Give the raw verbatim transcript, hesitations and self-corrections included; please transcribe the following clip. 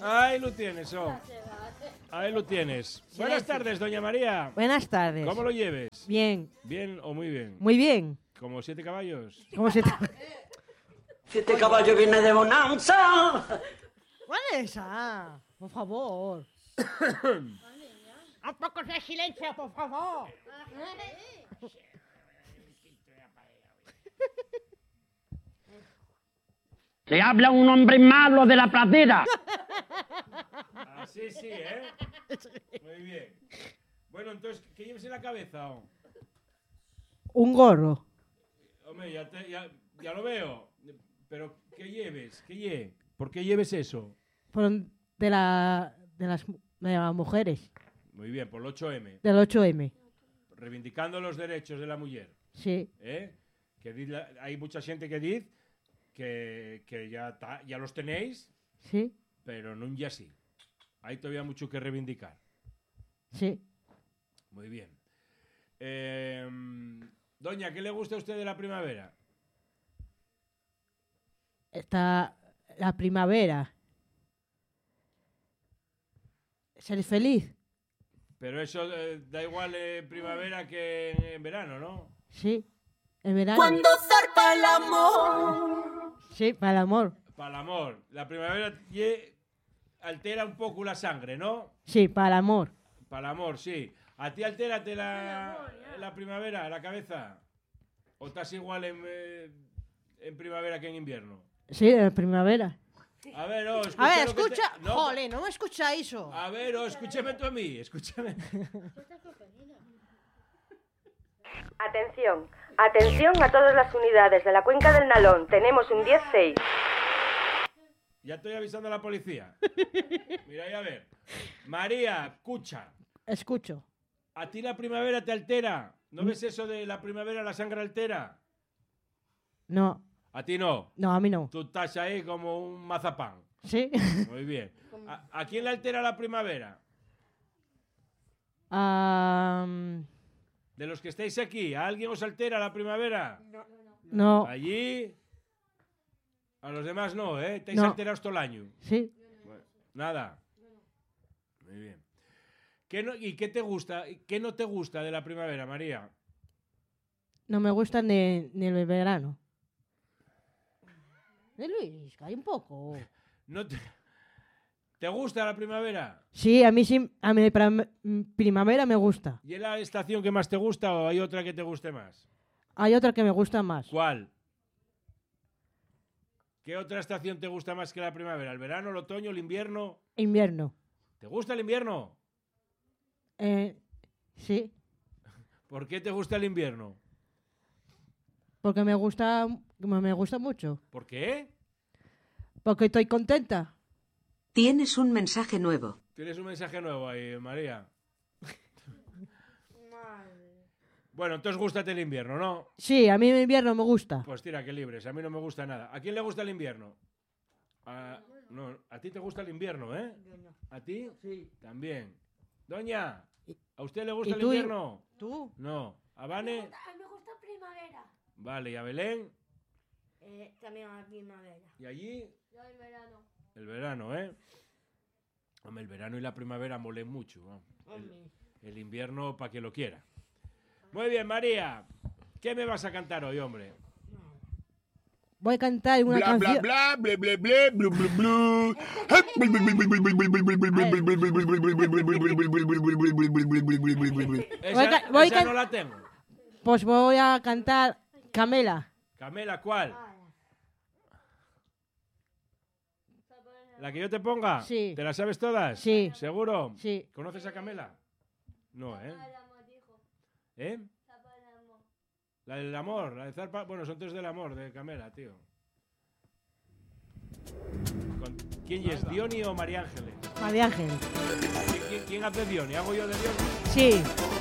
Ahí lo tienes, oh. Ahí lo tienes. Buenas tardes, doña María. Buenas tardes. ¿Cómo lo lleves? Bien. ¿Bien o muy bien? Muy bien. ¿Como siete caballos? ¿Cómo se te... Siete caballos viene de bonanza. ¿Cuál es esa? Por favor. Un poco de silencio, por favor. Le habla un hombre malo de la pradera. Así sí, ¿eh? Muy bien. Bueno, entonces, ¿qué lleves en la cabeza? Oh? Un gorro. Hombre, ya, te, ya, ya lo veo. Pero, ¿qué lleves? ¿Qué lle? ¿Por qué lleves eso? Por de, la, de, las, de las mujeres. Muy bien, por el ocho eme. Del ocho eme. Reivindicando los derechos de la mujer. Sí. ¿Eh? Que di, hay mucha gente que dice que, que ya, ta, ya los tenéis, sí, pero no ya sí. Hay todavía mucho que reivindicar. Sí. Muy bien. Eh, doña, ¿qué le gusta a usted de la primavera? Está la primavera. Ser feliz. Pero eso eh, da igual en primavera que en, en verano, ¿no? Sí, en verano. Cuando zarpa el amor. Sí, para el amor. Para el amor. La primavera ye, altera un poco la sangre, ¿no? Sí, para el amor. Para el amor, sí. ¿A ti altérate la, la primavera, la cabeza? ¿O estás igual en, eh, en primavera que en invierno? Sí, en primavera. A ver, oh, escucha. A ver, lo que escucha. te... no. Jole, no me escucha eso. A ver, oh, escúchame tú a mí, escúchame. Atención, atención a todas las unidades de la cuenca del Nalón. Tenemos un diez seis. Ya estoy avisando a la policía. Mira, y a ver. María, escucha. Escucho. ¿A ti la primavera te altera? ¿No ves eso de la primavera la sangre altera? No. ¿A ti no? No, a mí no. Tú estás ahí como un mazapán. ¿Sí? Muy bien. ¿A, a quién le altera la primavera? Um... De los que estáis aquí, ¿a alguien os altera la primavera? No. No. Allí... A los demás no, ¿eh? ¿Estáis no. alterados todo el año? Sí. Bueno, nada. Muy bien. ¿Qué no, ¿Y qué te gusta? ¿Qué no te gusta de la primavera, María? No me gusta ni, ni el verano. ¿Eh, Luis? Calla un poco. ¿No te, ¿Te gusta la primavera? Sí, a mí sí, a mí para primavera me gusta. ¿Y es la estación que más te gusta o hay otra que te guste más? Hay otra que me gusta más. ¿Cuál? ¿Qué otra estación te gusta más que la primavera? ¿El verano, el otoño, el invierno? Invierno. ¿Te gusta el invierno? Eh, sí. ¿Por qué te gusta el invierno? Porque me gusta, me gusta mucho. ¿Por qué? Porque estoy contenta. Tienes un mensaje nuevo. Tienes un mensaje nuevo ahí, María. Bueno, entonces gústate el invierno, ¿no? Sí, a mí el invierno me gusta. Pues tira, que libres. A mí no me gusta nada. ¿A quién le gusta el invierno? A, no, a ti te gusta el invierno, ¿eh? ¿A ti? Sí. También. Doña, ¿a usted le gusta el tú? invierno? ¿Tú? No. ¿A Vane? A mí me gusta primavera. Vale, ¿y a Belén? Eh, también a primavera. ¿Y allí? Yo el verano. El verano, ¿eh? Hombre, el verano y la primavera molen mucho, ¿no? El, el invierno para que lo quiera. Muy bien, María. ¿Qué me vas a cantar hoy, hombre? Voy a cantar una bla, canción. Bla, bla, bla, bla, bla, bla, bla, Esa, Voy a, voy esa a no la tengo. Pues voy a cantar Camela. Camela, ¿cuál? ¿La que yo te ponga? Sí. ¿Te la sabes todas? Sí. ¿Seguro? Sí. ¿Conoces a Camela? No, ¿eh? ¿Eh? La del amor, la de Zarpa. Bueno, son tres del amor, de Camela, tío. ¿Con quién es? ¿Diony o María Ángeles? María Ángel. ¿Quién, quién, quién hace Diony? ¿Hago yo de Diony? Sí.